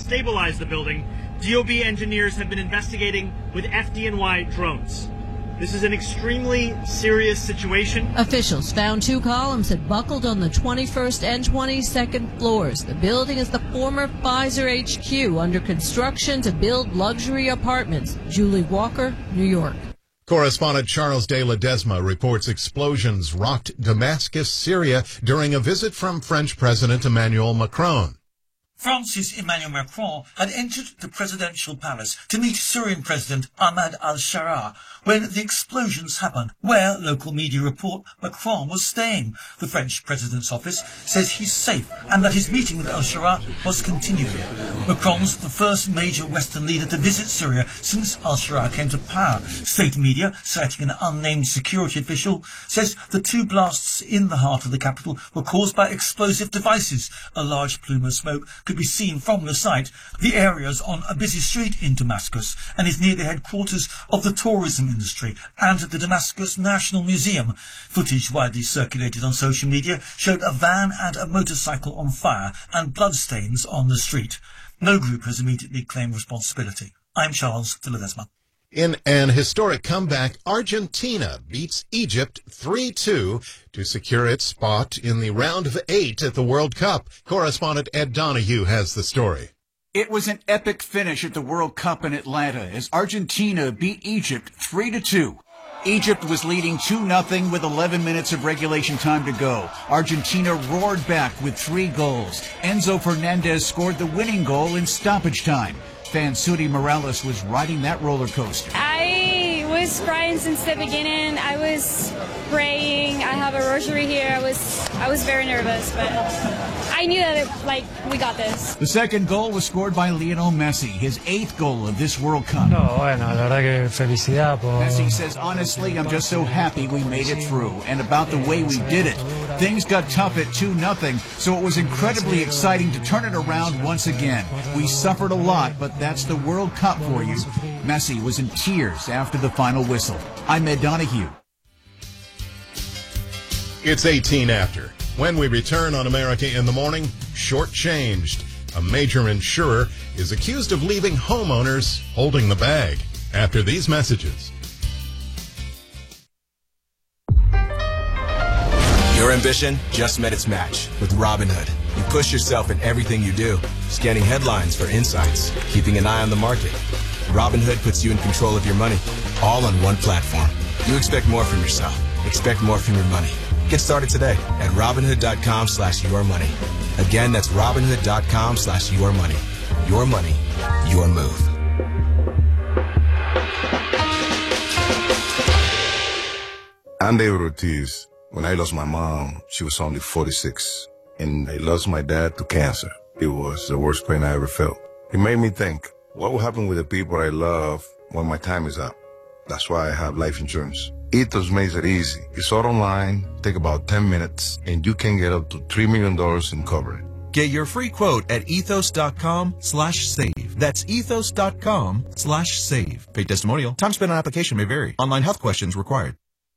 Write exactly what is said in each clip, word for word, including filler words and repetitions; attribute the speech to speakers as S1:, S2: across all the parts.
S1: stabilize the building, D O B engineers have been investigating with F D N Y drones. This is an extremely serious situation.
S2: Officials found two columns had buckled on the twenty-first and twenty-second floors. The building is the former Pfizer H Q under construction to build luxury apartments. Julie Walker, New York.
S3: Correspondent Charles de Ledesma reports explosions rocked Damascus, Syria during a visit from French President Emmanuel Macron.
S4: France's Emmanuel Macron had entered the presidential palace to meet Syrian President Ahmad al-Sharaa when the explosions happened, where local media report Macron was staying. The French president's office says he's safe and that his meeting with al-Sharaa was continuing. Macron's the first major Western leader to visit Syria since al-Sharaa came to power. State media, citing an unnamed security official, says the two blasts in the heart of the capital were caused by explosive devices. A large plume of smoke could be seen from the site. The area is on a busy street in Damascus and is near the headquarters of the tourism industry and the Damascus National Museum. Footage widely circulated on social media showed a van and a motorcycle on fire and bloodstains on the street. No group has immediately claimed responsibility. I'm Charles de Ledesma.
S3: In an historic comeback, Argentina beats Egypt three two to secure its spot in the round of eight at the World Cup. Correspondent Ed Donahue has the story.
S5: It was an epic finish at the World Cup in Atlanta as Argentina beat Egypt three to two. Egypt was leading two nothing with eleven minutes of regulation time to go. Argentina roared back with three goals. Enzo Fernandez scored the winning goal in stoppage time. Fan Sudi Morales was riding that roller coaster.
S6: I was crying since the beginning. I was praying. I have a rosary here. I was I was very nervous, but I knew that it, like we got this.
S5: The second goal was scored by Lionel Messi, his eighth goal of this World Cup.
S7: No, bueno, la verdad que felicidad por...
S5: Messi says, honestly, I'm just so happy we made it through, and about the way we did it. Things got tough at two nothing, so it was incredibly exciting to turn it around once again. We suffered a lot, but that's the World Cup for you. Messi was in tears after the final whistle. I'm Ed Donahue.
S3: It's eighteen after. When we return on America in the Morning, shortchanged. A major insurer is accused of leaving homeowners holding the bag. After these messages.
S8: Your ambition just met its match with Robinhood. You push yourself in everything you do, scanning headlines for insights, keeping an eye on the market. Robinhood puts you in control of your money, all on one platform. You expect more from yourself. Expect more from your money. Get started today at Robinhood.com slash your money. Again, that's Robinhood.com slash your money. Your money, your move.
S9: I'm David Ortiz. When I lost my mom, she was only forty-six. And I lost my dad to cancer. It was the worst pain I ever felt. It made me think, what will happen with the people I love when my time is up? That's why I have life insurance. Ethos makes it easy. It's all online, take about ten minutes, and you can get up to three million dollars in coverage.
S10: Get your free quote at ethos.com slash save. That's ethos.com slash save. Paid testimonial. Time spent on application may vary. Online health questions required.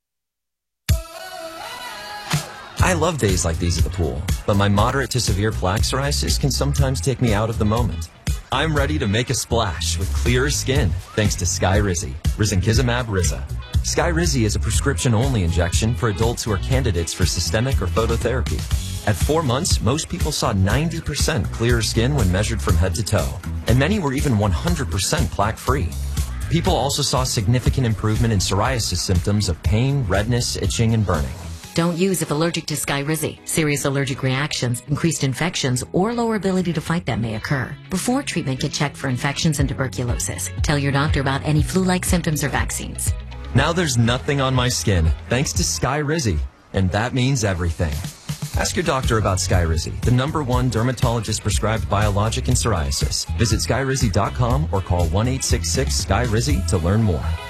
S11: I love days like these at the pool, but my moderate to severe plaque psoriasis can sometimes take me out of the moment. I'm ready to make a splash with clearer skin thanks to Skyrizi, Risankizumab Riza. Skyrizi is a prescription-only injection for adults who are candidates for systemic or phototherapy. At four months, most people saw ninety percent clearer skin when measured from head to toe, and many were even one hundred percent plaque-free. People also saw significant improvement in psoriasis symptoms of pain, redness, itching, and burning.
S12: Don't use if allergic to Skyrizi. Serious allergic reactions, increased infections, or lower ability to fight them may occur. Before treatment, get checked for infections and tuberculosis. Tell your doctor about any flu-like symptoms or vaccines.
S11: Now there's nothing on my skin thanks to Skyrizi, and that means everything. Ask your doctor about Skyrizi, the number one dermatologist-prescribed biologic in psoriasis. Visit Skyrizi dot com or call one eight six six, S K Y R I Z I to learn more.